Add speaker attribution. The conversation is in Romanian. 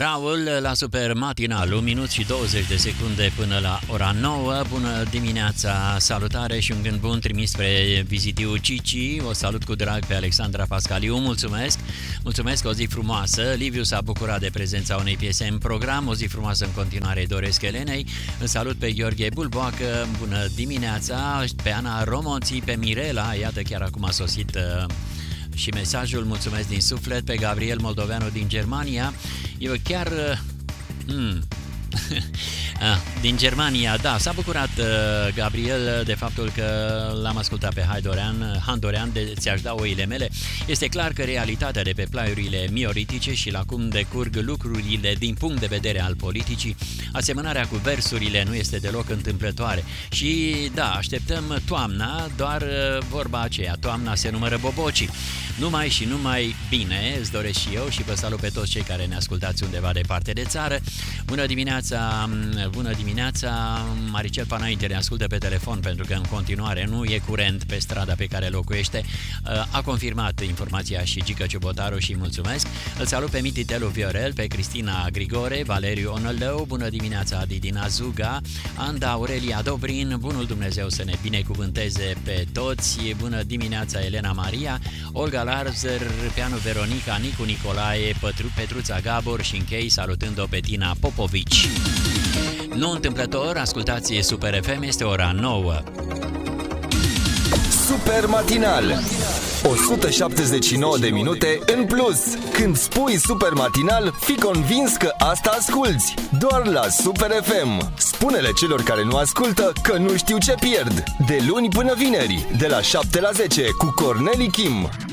Speaker 1: Raul la Super Matinal, 1 minut și 20 de secunde până la ora 9. Bună dimineața, salutare și un gând bun trimis spre vizitiu Cici. O salut cu drag pe Alexandra Pascaliu, mulțumesc, o zi frumoasă. Liviu s-a bucurat de prezența unei piese în program, o zi frumoasă în continuare doresc Elenei. Îl salut pe Gheorghe Bulboacă, bună dimineața, pe Ana Romonții, pe Mirela, iată chiar acum a sosit și mesajul, mulțumesc din suflet, pe Gabriel Moldoveanu din Germania. Eu chiar... din Germania, da, s-a bucurat Gabriel de faptul că l-am ascultat pe Han Dorean de Ți-aș da oile mele. Este clar că realitatea de pe plaiurile mioritice și la cum decurg lucrurile din punct de vedere al politicii, asemănarea cu versurile nu este deloc întâmplătoare. Și da, așteptăm toamna, doar vorba aceea, toamna se numără bobocii. Numai și numai bine, îți doresc și eu și vă salut pe toți cei care ne ascultați undeva departe de țară. Bună dimineața, Maricel Panaite ne ascultă pe telefon pentru că în continuare nu e curent pe strada pe care locuiește. A confirmat informația și Gică Ciubotaru și mulțumesc. Îl salut pe Mititelu Viorel, pe Cristina Grigore, Valeriu Onălău, bună dimineața Didina Zuga, Anda Aurelia Dobrin, bunul Dumnezeu să ne binecuvânteze pe toți, bună dimineața Elena Maria, Olga Larzer, Pianu Veronica, Nicu Nicolae, Petruța Gabor și închei salutând-o pe Tina Popovici. Nu întâmplător, ascultați Super FM, este ora 9.
Speaker 2: Super Matinal, 179 de minute în plus. Când spui Super Matinal, fii convins că asta asculți. Doar la Super FM. Spune-le celor care nu ascultă că nu știu ce pierd. De luni până vineri, de la 7 la 10 cu Corneli Kim.